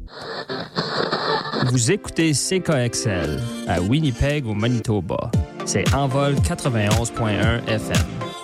Vous écoutez CKXL à Winnipeg au Manitoba. C'est Envol 91.1 FM.